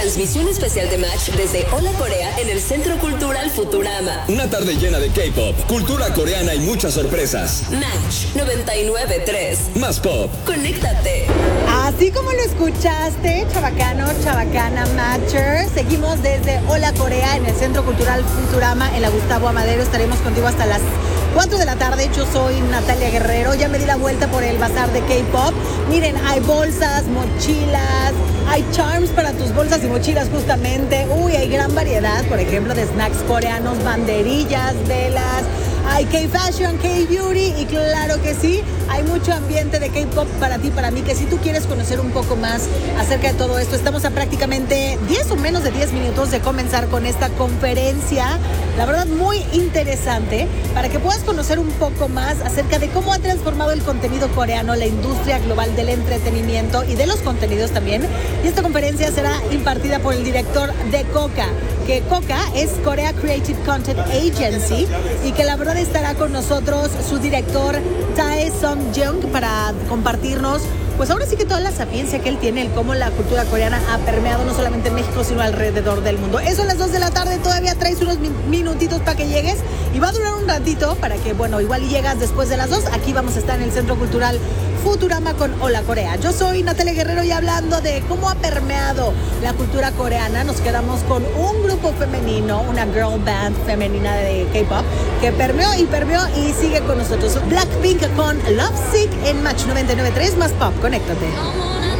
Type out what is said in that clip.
transmisión especial de Match desde Hola Corea en el Centro Cultural Futurama. Una tarde llena de K-pop, cultura coreana y muchas sorpresas. Match 99.3. Más pop. Conéctate. Así como lo escuchaste, chabacano, chabacana, Matcher, seguimos desde Hola Corea en el Centro Cultural Futurama en la Gustavo Amadero. Estaremos contigo hasta las 4 de la tarde. Yo soy Natalia Guerrero. Ya me di la vuelta por el bazar de K-pop. Miren, hay bolsas, mochilas, hay charms para tus bolsas y mochilas justamente. Uy, hay gran variedad, por ejemplo, de snacks coreanos, banderillas, velas. Hay K-Fashion, K-Beauty y claro que sí, hay mucho ambiente de K-Pop para ti, para mí, que si tú quieres conocer un poco más acerca de todo esto, estamos a prácticamente 10 o menos de 10 minutos de comenzar con esta conferencia, la verdad muy interesante, para que puedas conocer un poco más acerca de cómo ha transformado el contenido coreano, la industria global del entretenimiento y de los contenidos también. Y esta conferencia será impartida por el director de KOCA, que KOCA es Korea Creative Content Agency, y que la verdad estará con nosotros su director Tae Song-jung para compartirnos pues ahora sí que toda la sapiencia que él tiene, el cómo la cultura coreana ha permeado no solamente en México, sino alrededor del mundo. Eso a las 2 de la tarde, todavía traes unos minutitos para que llegues y va a durar un ratito para que, bueno, igual y llegas después de las 2. Aquí vamos a estar en el Centro Cultural Futurama con Hola Corea. Yo soy Natalia Guerrero y hablando de cómo ha permeado la cultura coreana, nos quedamos con un grupo femenino, una girl band femenina de K-pop que permeó y sigue con nosotros. Blackpink con Lovesick en Match 99.3 Más Pop. Conéctate.